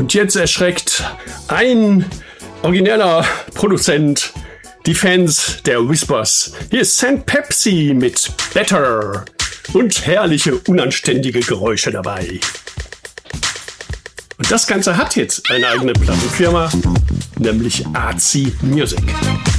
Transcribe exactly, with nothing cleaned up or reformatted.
Und jetzt erschreckt ein origineller Produzent die Fans der Whispers. Hier ist Saint Pepsi mit Better und herrliche, unanständige Geräusche dabei. Und das Ganze hat jetzt eine eigene Plattenfirma, nämlich Artsy Music.